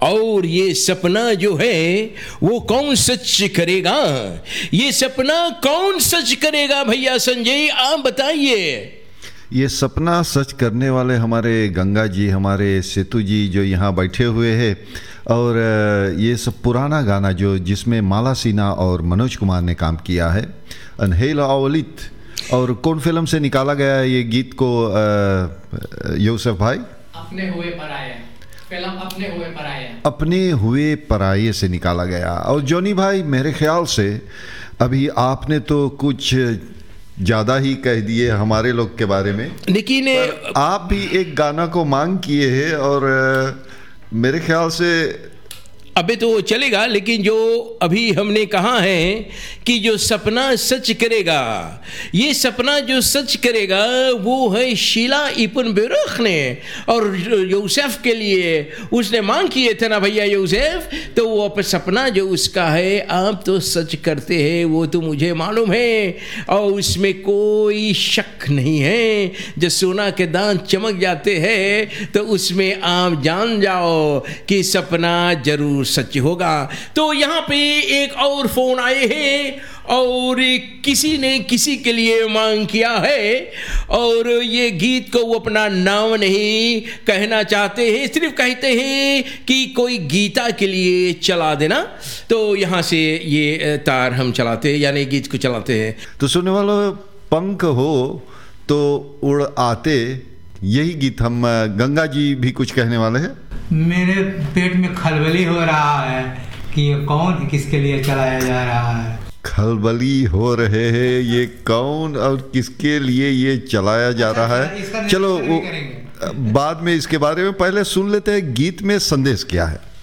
और ये सपना जो है वो कौन सच करेगा, ये सपना कौन सच करेगा भैया संजय, आप बताइए। ये सपना सच करने वाले हमारे गंगा जी, हमारे सेतु जी जो यहाँ बैठे हुए हैं। और ये सब पुराना गाना जो जिसमें माला सिन्हा और मनोज कुमार ने काम किया है, अनहेला अवलित, और कौन फिल्म से निकाला गया है ये गीत को यूसुफ भाई? अपने हुए पराये, फिल्म अपने हुए पराये, अपने हुए पराये से निकाला गया। और जॉनी भाई मेरे ख्याल से अभी आपने तो कुछ ज़्यादा ही कह दिए हमारे लोग के बारे में, लेकिन आप भी एक गाना को मांग किए हैं और मेरे ख्याल से अबे तो वो चलेगा, लेकिन जो अभी हमने कहा है कि जो सपना सच करेगा, ये सपना जो सच करेगा वो है शीला इब्न बेरुख ने, और यूसुफ के लिए उसने मांग किए थे ना भैया यूसुफ, तो वो सपना जो उसका है आप तो सच करते हैं, वो तो मुझे मालूम है और उसमें कोई शक नहीं है। जब सोना के दांत चमक जाते हैं तो उसमें आप जान जाओ कि सपना जरूर सच होगा। तो यहाँ पे एक और फोन आए हैं और किसी ने किसी के लिए मांग किया है, और ये गीत को वो अपना नाम नहीं कहना चाहते हैं, सिर्फ कहते हैं कि कोई गीता के लिए चला देना। तो यहाँ से ये तार हम चलाते हैं, यानी गीत को चलाते हैं। तो सुनने वालों, पंख हो तो उड़ आते, यही गीत हम गंगा जी भी कुछ कहने वाले हैं। मेरे पेट में खलबली हो रहा है कि ये कौन किसके लिए चलाया जा रहा है। खलबली हो रहे हैं, ये कौन और किसके लिए ये चलाया जा रहा है। चलो बाद में इसके बारे में पहले सुन लेते हैं गीत में संदेश क्या है।